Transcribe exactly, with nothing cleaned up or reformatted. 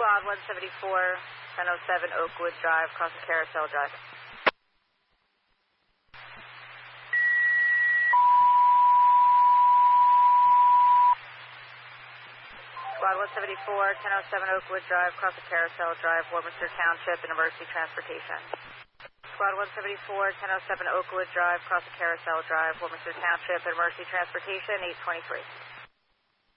Squad one seventy-four, ten oh seven Oakwood Drive, across the Carousel Drive. Squad one seventy-four, ten oh seven Oakwood Drive, across the Carousel Drive, Warminster Township, and emergency transportation. Squad one seventy-four, ten oh seven Oakwood Drive, across the Carousel Drive, Warminster Township, and emergency transportation, eight twenty-three.